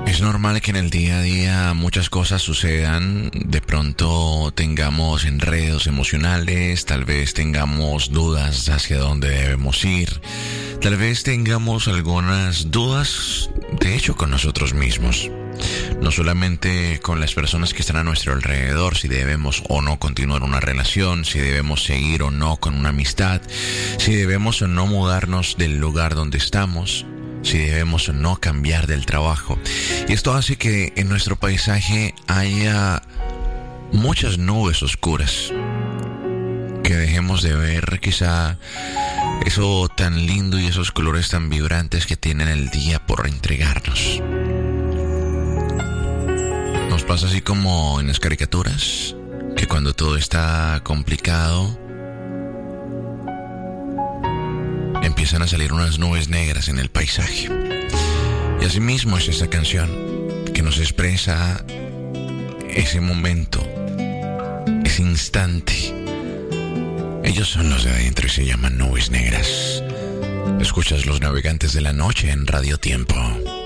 Es normal que en el día a día muchas cosas sucedan, de pronto tengamos enredos emocionales, tal vez tengamos dudas hacia dónde debemos ir, tal vez tengamos algunas dudas, de hecho, con nosotros mismos. No solamente con las personas que están a nuestro alrededor, si debemos o no continuar una relación, si debemos seguir o no con una amistad, si debemos o no mudarnos del lugar donde estamos, si debemos o no cambiar del trabajo. Y esto hace que en nuestro paisaje haya muchas nubes oscuras, que dejemos de ver quizá eso tan lindo y esos colores tan vibrantes que tienen el día por entregarnos. Nos pasa así como en las caricaturas, que cuando todo está complicado, empiezan a salir unas nubes negras en el paisaje. Y así mismo es esta canción, que nos expresa ese momento, ese instante. Ellos son los de adentro y se llaman Nubes Negras. Escuchas Los Navegantes de la Noche en Radio Tiempo.